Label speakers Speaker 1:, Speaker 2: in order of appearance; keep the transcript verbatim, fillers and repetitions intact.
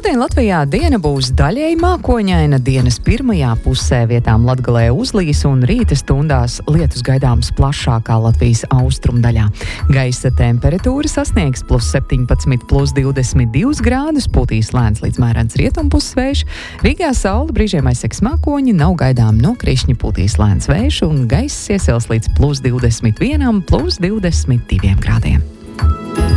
Speaker 1: Šodien Latvijā diena būs daļēji mākoņaina. Dienas pirmajā pusē vietām Latgalē uzlīs un rīta stundās lietus gaidāms plašākā Latvijas austrumdaļā. Gaisa temperatūra sasniegs plus septiņpadsmit, plus divdesmit divus grādus, pūtīs lēns līdz mērens rietumpus vējš. Rīgā saule brīžiem aizsegs mākoņi, nav gaidām nokrišņi, pūtīs lēns vējš un gaiss iesils līdz plus divdesmit vienam, plus divdesmit diviem grādiem.